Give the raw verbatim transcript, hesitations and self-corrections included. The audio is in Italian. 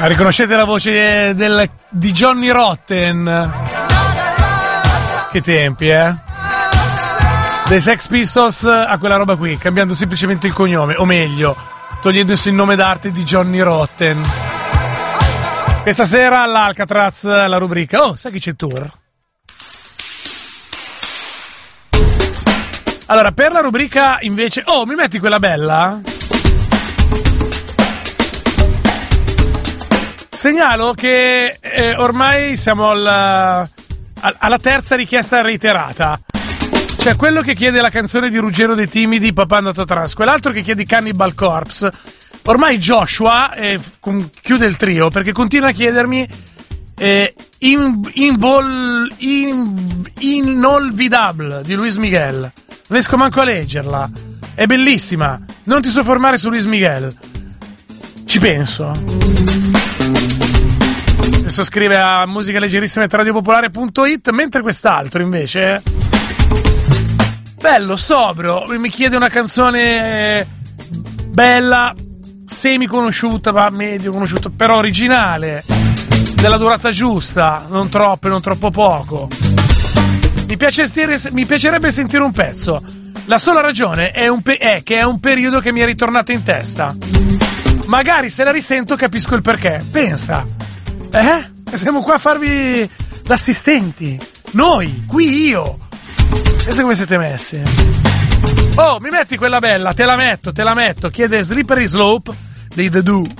Ah, riconoscete la voce del, di Johnny Rotten? Che tempi, eh? Dei Sex Pistols a quella roba qui, cambiando semplicemente il cognome, o meglio, togliendosi il nome d'arte di Johnny Rotten. Questa sera all'Alcatraz la rubrica. Oh, sai chi c'è il tour? Allora, per la rubrica invece... Oh, mi metti quella bella? Segnalo che eh, ormai siamo al, alla terza richiesta reiterata. Cioè, quello che chiede la canzone di Ruggero dei Timidi, Papà andato trans, quell'altro che chiede Cannibal Corpse. Ormai Joshua eh, chiude il trio perché continua a chiedermi eh, in, invol, in, Inolvidable di Luis Miguel. Non riesco manco a leggerla. È bellissima. Non ti soffermare su Luis Miguel. Ci penso. Adesso scrive a musica leggerissima at radiopopolare punto it, mentre quest'altro invece bello, sobrio, mi chiede una canzone bella, semi conosciuta, ma medio conosciuta, però originale, della durata giusta, non troppo e non troppo poco. Mi, piace stire, mi piacerebbe sentire un pezzo. La sola ragione è, un pe- è che è un periodo che mi è ritornato in testa. Magari se la risento capisco il perché. Pensa. Eh? Siamo qua a farvi l'assistenti. Noi, qui io. Pensa come siete messi. Oh, mi metti quella bella, te la metto, te la metto. Chiede Slippery Slope dei The Do.